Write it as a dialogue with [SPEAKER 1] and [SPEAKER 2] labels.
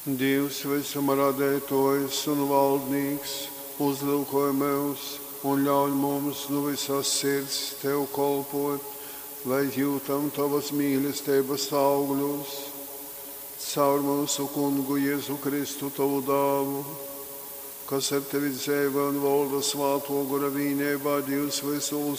[SPEAKER 1] Dievs visuma radētojas un valdnīgs, uzlūkoja mūs un ļauj mums no visas sirds Tev kolpot, lai jūtam Tavas mīlestības augļus. Caur mūsu Kungu Jēzu Kristu Tavu dāvu, kas ar Tevi dzīve un valda svāto gura vienībā Dievs visu